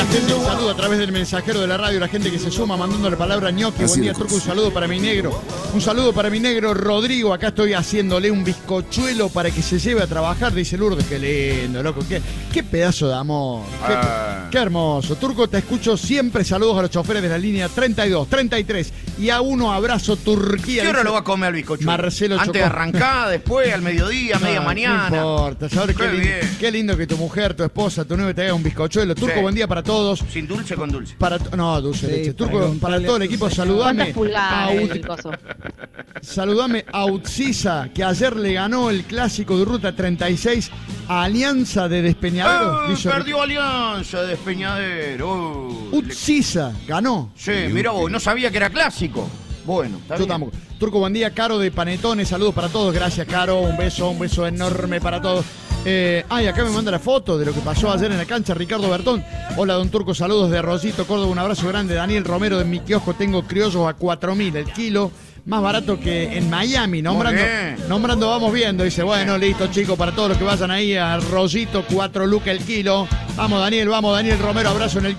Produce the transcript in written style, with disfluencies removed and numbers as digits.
gente que saluda a través del mensajero de la radio, la gente que se suma mandando la palabra ñoqui. Buen día, Turco, un saludo para mi negro. Un saludo para mi negro Rodrigo. Acá estoy haciéndole un bizcochuelo para que se lleve a trabajar, dice Lourdes. Qué lindo, loco. Qué pedazo de amor. Qué hermoso. Turco, te escucho siempre. Saludos a los choferes de la línea 32, 33 y a uno abrazo Turquía. ¿Qué hora lo va a comer al bizcochuelo? Marcelo Antes de arrancar, después, al mediodía, media mañana. No importa. ¿Sabes qué lindo que tu mujer, tu esposa, tu novia te haga un bizcochuelo? Turco, sí. Buen día para todos. ¿Sin dulce con dulce? No, dulce de leche. Turco, para todo el equipo, saludame. Saludame a Utsisa, que ayer le ganó el clásico de Ruta 36 a Alianza de Despeñadero. Perdió Alianza de Despeñadero. Utsisa ganó. Sí, mira vos, no sabía que era clásico. Bueno, está bien. Yo tampoco. Turco, buen día. Caro de Panetones, saludos para todos. Gracias, Caro. Un beso enorme para todos. Acá me manda la foto de lo que pasó ayer en la cancha, Ricardo Bertón. Hola, don Turco, saludos de Arroyito, Córdoba, un abrazo grande. Daniel Romero, de mi kiosco tengo criollos a 4.000 el kilo, más barato que en Miami, nombrando vamos viendo. Dice, bueno, listo, chicos, para todos los que vayan ahí a Arroyito, 4 lucas el kilo. Vamos, Daniel Romero, abrazo en el